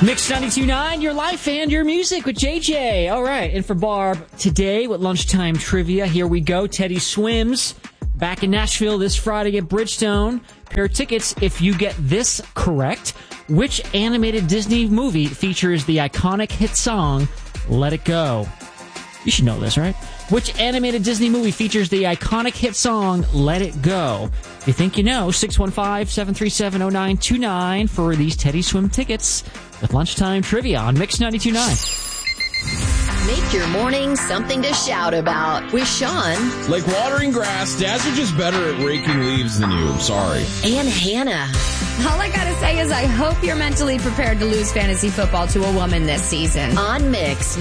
Mix 92.9, your life and your music with JJ. All right, and for Barb, today with lunchtime trivia, here we go. Teddy Swims back in Nashville this Friday at Bridgestone. Pair of tickets if you get this correct. Which animated Disney movie features the iconic hit song, Let It Go? You should know this, right? Which animated Disney movie features the iconic hit song, Let It Go? If you think you know, 615-737-0929 for these Teddy Swim tickets with lunchtime trivia on Mix 92.9. Make your morning something to shout about with Sean. Like watering grass, dads are just better at raking leaves than you. I'm sorry. And Hannah. All I gotta say is I hope you're mentally prepared to lose fantasy football to a woman this season. On Mix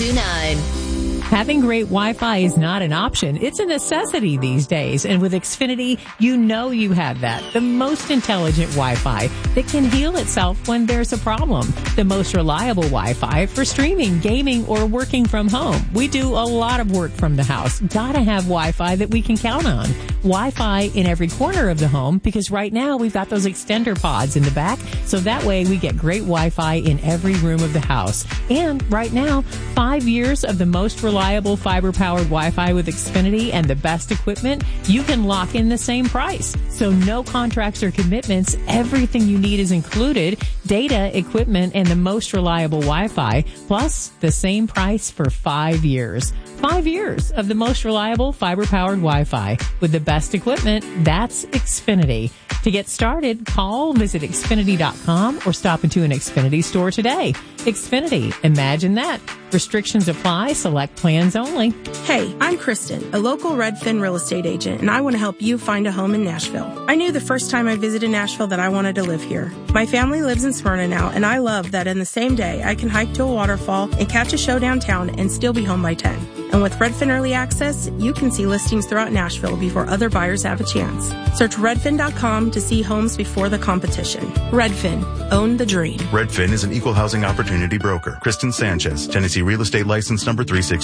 92.9. Having great Wi-Fi is not an option. It's a necessity these days. And with Xfinity, you know you have that. The most intelligent Wi-Fi that can heal itself when there's a problem. The most reliable Wi-Fi for streaming, gaming, or working from home. We do a lot of work from the house. Gotta have Wi-Fi that we can count on. Wi-Fi in every corner of the home, because right now we've got those extender pods in the back. So that way we get great Wi-Fi in every room of the house. And right now, 5 years of the most reliable fiber-powered Wi-Fi with Xfinity and the best equipment, you can lock in the same price. So no contracts or commitments. Everything you need is included. Data, equipment, and the most reliable Wi-Fi, plus the same price for 5 years. 5 years of the most reliable fiber-powered Wi-Fi with the best equipment. That's Xfinity. To get started, visit Xfinity.com or stop into an Xfinity store today. Xfinity. Imagine that. Restrictions apply. Select plans only. Hey, I'm Kristen, a local Redfin real estate agent, and I want to help you find a home in Nashville. I knew the first time I visited Nashville that I wanted to live here. My family lives in Smyrna now, and I love that in the same day I can hike to a waterfall and catch a show downtown and still be home by 10. And with Redfin Early Access, you can see listings throughout Nashville before other buyers have a chance. Search redfin.com to see homes before the competition. Redfin. Own the dream. Redfin is an equal housing opportunity broker. Kristen Sanchez, Tennessee Real Estate License Number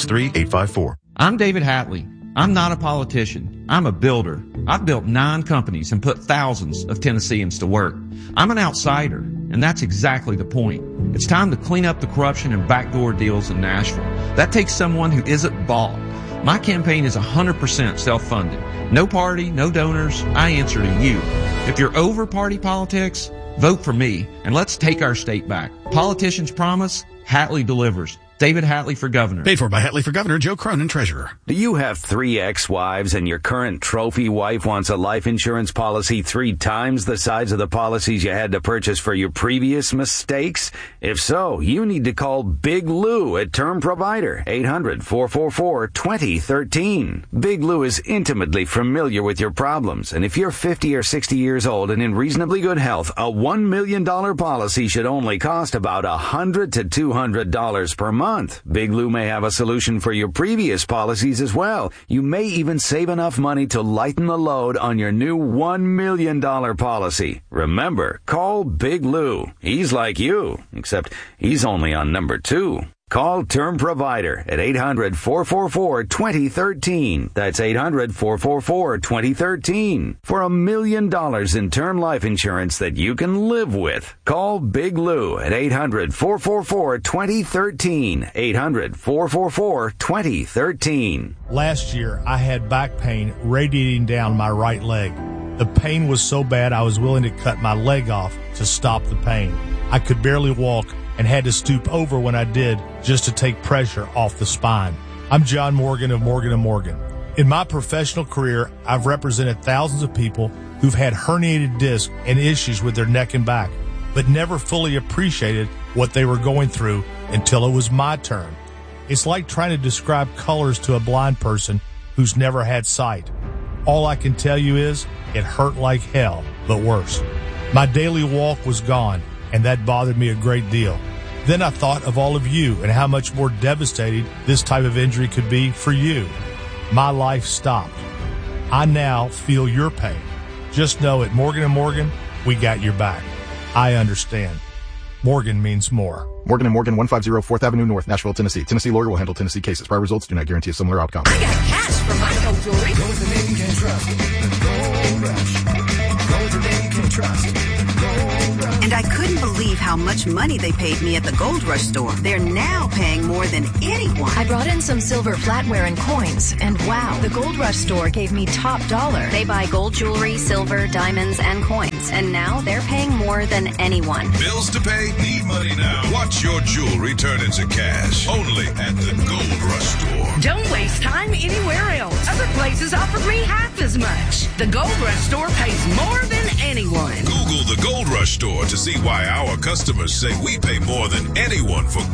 363854. I'm David Hatley. I'm not a politician. I'm a builder. I've built 9 companies and put thousands of Tennesseans to work. I'm an outsider, and that's exactly the point. It's time to clean up the corruption and backdoor deals in Nashville. That takes someone who isn't bought. My campaign is 100% self-funded. No party, no donors. I answer to you. If you're over party politics, vote for me, and let's take our state back. Politicians promise, Hatley delivers. David Hatley for governor. Paid for by Hatley for governor, Joe Cronin, treasurer. Do you have 3 ex-wives and your current trophy wife wants a life insurance policy 3 times the size of the policies you had to purchase for your previous mistakes? If so, you need to call Big Lou at Term Provider, 800-444-2013. Big Lou is intimately familiar with your problems, and if you're 50 or 60 years old and in reasonably good health, a $1 million policy should only cost about $100 to $200 per month. Big Lou may have a solution for your previous policies as well. You may even save enough money to lighten the load on your new $1 million policy. Remember, call Big Lou. He's like you, except he's only on number 2. Call Term Provider at 800-444-2013. That's 800-444-2013 for $1 million in term life insurance that you can live with. Call Big Lou at 800-444-2013. 800-444-2013. Last year, I had back pain radiating down my right leg. The pain was so bad I was willing to cut my leg off to stop the pain. I could barely walk and had to stoop over when I did just to take pressure off the spine. I'm John Morgan of Morgan & Morgan. In my professional career, I've represented thousands of people who've had herniated discs and issues with their neck and back, but never fully appreciated what they were going through until it was my turn. It's like trying to describe colors to a blind person who's never had sight. All I can tell you is it hurt like hell, but worse. My daily walk was gone, and that bothered me a great deal. Then I thought of all of you and how much more devastating this type of injury could be for you. My life stopped. I now feel your pain. Just know at Morgan & Morgan, we got your back. I understand. Morgan means more. Morgan & Morgan, 150 4th Avenue North, Nashville, Tennessee. Tennessee lawyer will handle Tennessee cases. Prior results do not guarantee a similar outcome. I got cash for my gold jewelry. Go with the name you can trust. The Gold Rush. Go with the name you can trust. Gold And I couldn't believe how much money they paid me at the Gold Rush store. They're now paying more than anyone. I brought in some silver flatware and coins, and wow, the Gold Rush store gave me top dollar. They buy gold jewelry, silver, diamonds, and coins, and now they're paying more than anyone. Bills to pay? Need money now? Watch your jewelry turn into cash. Only at the Gold Rush store. Don't waste time anywhere else. Other places offer me half as much. The Gold Rush store pays more than anyone. Google the Gold Rush store to see why our customers say we pay more than anyone for